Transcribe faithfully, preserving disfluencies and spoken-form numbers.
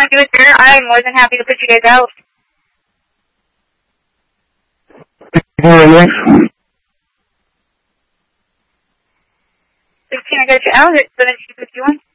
happy with her, I'm more than happy to put you guys out. sixteen, I got you out at seventeen fifty-one.